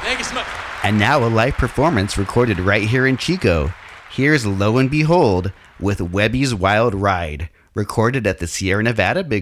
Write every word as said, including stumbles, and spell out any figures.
Thank you so much. And now a live performance recorded right here in Chico. Here's Lo and Behold with Webby's Wild Ride, recorded at the Sierra Nevada Big